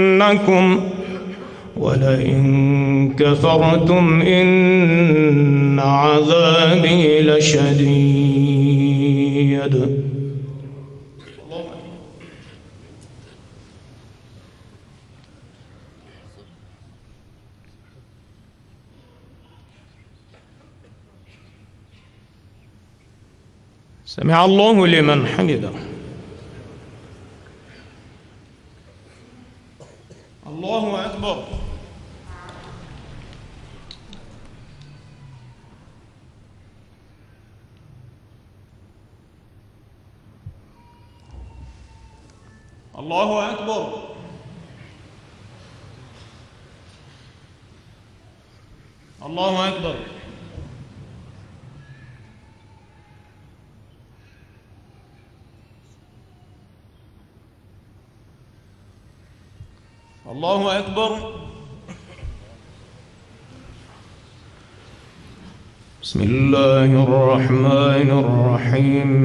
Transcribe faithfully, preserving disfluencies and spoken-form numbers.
لَكُمْ وَلَئِن كَفَرْتُمْ إِنَّ عَذَابِي لَشَدِيدٌ. سمع الله لمن حمده. الله أكبر. الله أكبر. الله أكبر. الله أكبر. بسم الله الرحمن الرحيم.